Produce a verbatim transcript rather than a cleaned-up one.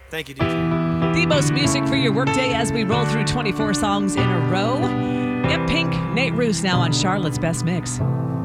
Thank you, D J. The most music for your workday as we roll through twenty-four songs in a row. Yep, Pink, Nate Roos now on Charlotte's Best Mix.